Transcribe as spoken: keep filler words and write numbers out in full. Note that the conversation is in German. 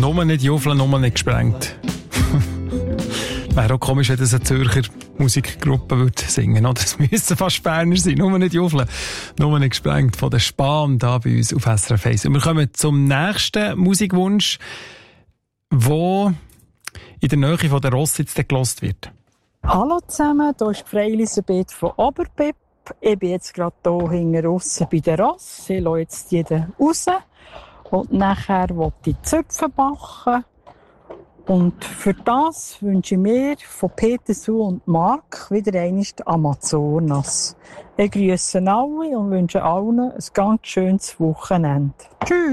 Nur nicht Juffeln, nur nicht gesprengt. Wäre auch komisch, wenn das eine Zürcher Musikgruppe würde singen, oder? Es müssen fast Berner sein, nur nicht Juffeln, nur nicht gesprengt. Von der Spahn da bei uns auf S R F eins. Und wir kommen zum nächsten Musikwunsch, wo in der Nähe von der Rossitz gelost wird. Hallo zusammen, hier ist Frau Elisabeth von Oberpip. Ich bin jetzt gerade hier hinten aussen bei der Ross. Ich lasse jetzt jeden raus. Und nachher will ich Zöpfe backen. Und für das wünsche ich mir von Peter Su und Marc wieder einmal die Amazonas. Ich grüße alle und wünsche allen ein ganz schönes Wochenende. Tschüss!